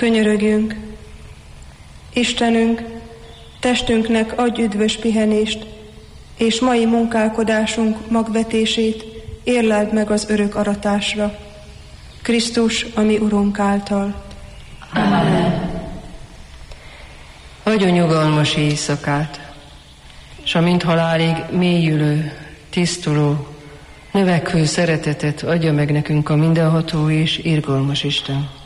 Könyörögjünk. Istenünk, testünknek adj üdvös pihenést, és mai munkálkodásunk magvetését érleld meg az örök aratásra. Krisztus, a mi Urunk által. Amen. Adjon nyugalmas éjszakát, s amint halálig mélyülő, tisztuló, növekvő szeretetet adja meg nekünk a mindenható és irgalmas Isten.